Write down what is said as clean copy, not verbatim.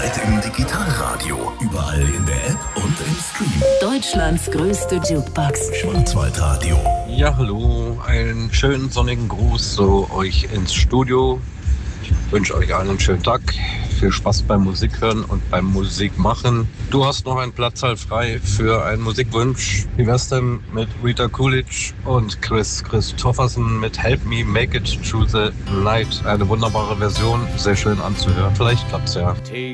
Jederzeit im Digitalradio. Überall in der App und im Stream. Deutschlands größte Jukebox. Schwarzwaldradio. Ja, hallo. Einen schönen sonnigen Gruß so euch ins Studio. Ich wünsche euch allen einen schönen Tag. Viel Spaß beim Musik hören und beim Musik machen. Du hast noch einen Platz halt frei für einen Musikwunsch. Wie wär's denn mit Rita Coolidge und Chris Christofferson mit Help Me Make It Through the Night? Eine wunderbare Version, sehr schön anzuhören. Vielleicht klappt's ja. Take